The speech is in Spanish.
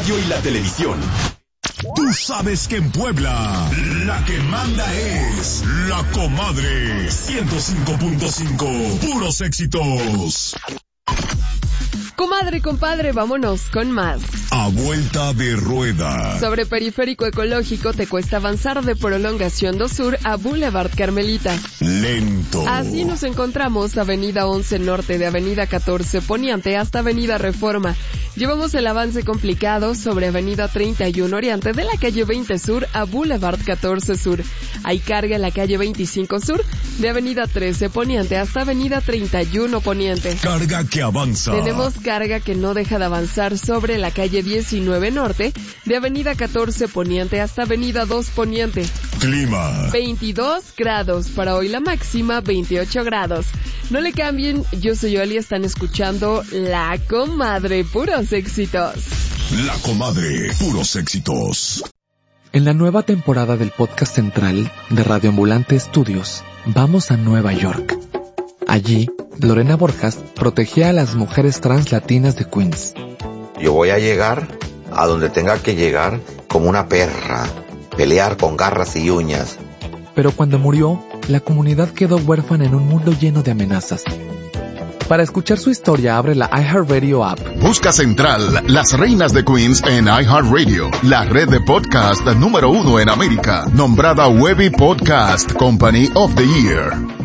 radio y la televisión. Tú sabes que en Puebla, la que manda es La Comadre. 105.5, puros éxitos. Comadre, compadre, vámonos con más. A vuelta de rueda. Sobre Periférico Ecológico te cuesta avanzar de Prolongación 2 Sur a Boulevard Carmelita. Lento. Así nos encontramos Avenida 11 Norte de Avenida 14 Poniente hasta Avenida Reforma. Llevamos el avance complicado sobre Avenida 31 Oriente de la calle 20 Sur a Boulevard 14 Sur. Hay carga en la calle 25 Sur de Avenida 13 Poniente hasta Avenida 31 Poniente. Carga que avanza. Tenemos carga que no deja de avanzar sobre la calle 19 Norte de Avenida 14 Poniente hasta Avenida 2 Poniente. Clima. 22 grados, para hoy la máxima 28 grados. No le cambien, yo soy Oli, están escuchando La Comadre, puros éxitos. La Comadre, puros éxitos. En la nueva temporada del podcast central de Radio Ambulante Estudios, vamos a Nueva York. Allí, Lorena Borjas protegía a las mujeres trans latinas de Queens. Yo voy a llegar a donde tenga que llegar como una perra, pelear con garras y uñas. Pero cuando murió, la comunidad quedó huérfana en un mundo lleno de amenazas. Para escuchar su historia, abre la iHeartRadio app. Busca Central, Las Reinas de Queens en iHeartRadio, la red de podcast número 1 en América, nombrada Webby Podcast Company of the Year.